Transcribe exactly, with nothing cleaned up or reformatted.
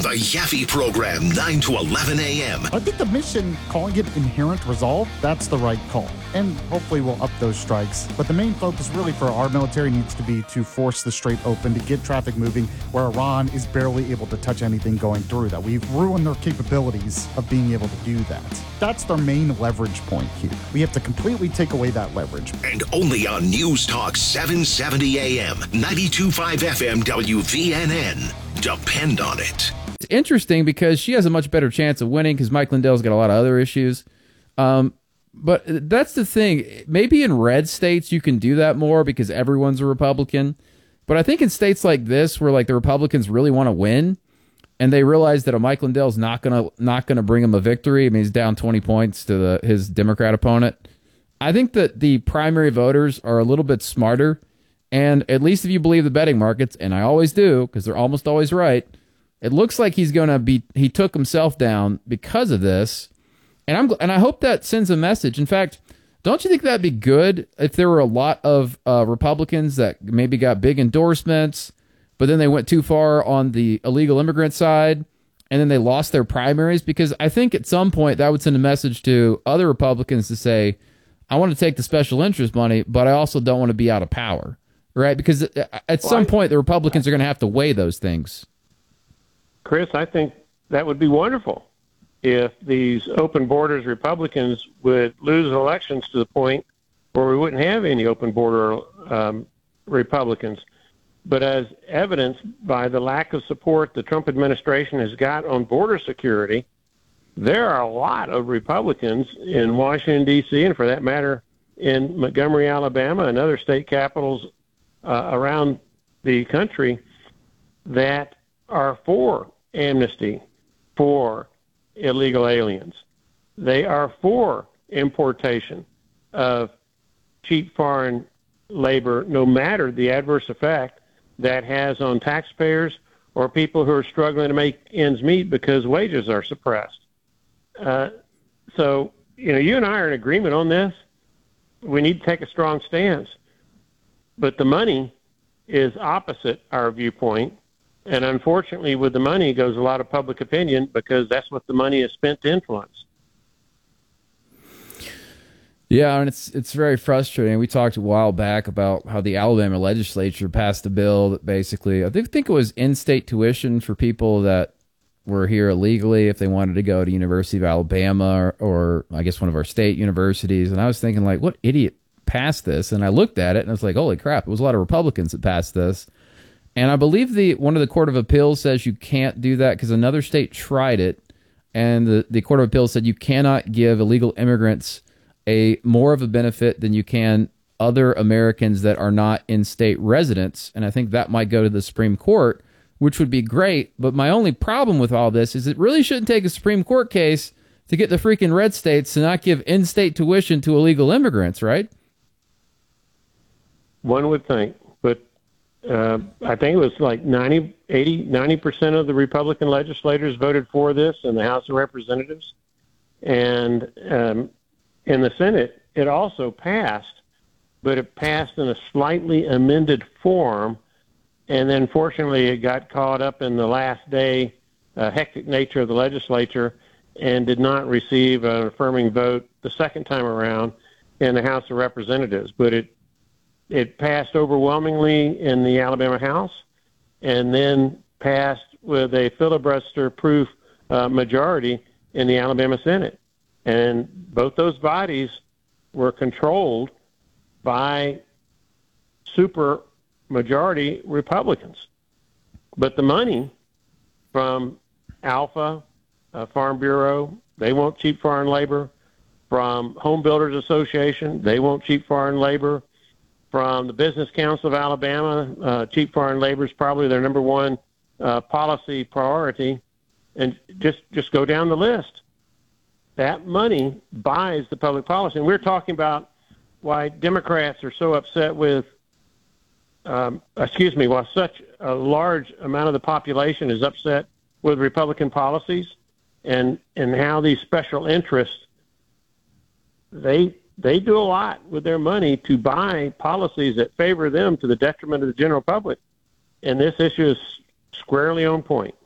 The Yaffe Program, nine to eleven a.m. I think the mission, calling it Inherent Resolve, that's the right call. And hopefully we'll up those strikes. But the main focus really for our military needs to be to force the Strait open, to get traffic moving, where Iran is barely able to touch anything going through that. We've ruined their capabilities of being able to do that. That's their main leverage point here. We have to completely take away that leverage. And only on News Talk seven seventy a.m., ninety-two point five F M W V N N. Depend on it. It's interesting because she has a much better chance of winning because Mike Lindell's got a lot of other issues. Um, but that's the thing. Maybe in red states you can do that more because everyone's a Republican. But I think in states like this where like the Republicans really want to win and they realize that a Mike Lindell's not gonna not gonna bring him a victory. I mean, he's down twenty points to the, his Democrat opponent. I think that the primary voters are a little bit smarter. And at least if you believe the betting markets, and I always do because they're almost always right, it looks like he's going to be, he took himself down because of this. And I'm and I hope that sends a message. In fact, don't you think that'd be good if there were a lot of uh, Republicans that maybe got big endorsements, but then they went too far on the illegal immigrant side, and then they lost their primaries? Because I think at some point that would send a message to other Republicans to say, I want to take the special interest money, but I also don't want to be out of power, right? Because at well, some I, point the Republicans are going to have to weigh those things. Chris, I think that would be wonderful if these open borders Republicans would lose elections to the point where we wouldn't have any open border um, Republicans. But as evidenced by the lack of support the Trump administration has got on border security, there are a lot of Republicans in Washington, D C, and for that matter, in Montgomery, Alabama, and other state capitals uh, around the country that are for amnesty for illegal aliens. They are for importation of cheap foreign labor, no matter the adverse effect that has on taxpayers or people who are struggling to make ends meet because wages are suppressed. Uh, so, you know, you and I are in agreement on this. We need to take a strong stance. But the money is opposite our viewpoint. And unfortunately, with the money goes a lot of public opinion because that's what the money is spent to influence. Yeah, and it's it's very frustrating. We talked a while back about how the Alabama legislature passed a bill that basically, I think, think it was in-state tuition for people that were here illegally if they wanted to go to University of Alabama or, or I guess one of our state universities. And I was thinking, like, what idiot passed this? And I looked at it and I was like, holy crap, it was a lot of Republicans that passed this. And I believe the one of the Court of Appeals says you can't do that because another state tried it, and the, the Court of Appeals said you cannot give illegal immigrants a more of a benefit than you can other Americans that are not in-state residents. And I think that might go to the Supreme Court, which would be great. But my only problem with all this is it really shouldn't take a Supreme Court case to get the freaking red states to not give in-state tuition to illegal immigrants, right? One would think, but Uh, I think it was like ninety, eighty, ninety percent of the Republican legislators voted for this in the House of Representatives. And um, in the Senate, it also passed, but it passed in a slightly amended form. And then, fortunately, it got caught up in the last day uh, hectic nature of the legislature and did not receive an affirming vote the second time around in the House of Representatives. But it It passed overwhelmingly in the Alabama House and then passed with a filibuster-proof uh, majority in the Alabama Senate. And both those bodies were controlled by super majority Republicans. But the money from Alpha, uh, Farm Bureau, they want cheap foreign labor. From Home Builders Association, they want cheap foreign labor. From the Business Council of Alabama, uh, cheap foreign labor is probably their number one uh, policy priority. And just, just go down the list. That money buys the public policy. And we're talking about why Democrats are so upset with, um, excuse me, why such a large amount of the population is upset with Republican policies and, and how these special interests, they They do a lot with their money to buy policies that favor them to the detriment of the general public. And this issue is squarely on point.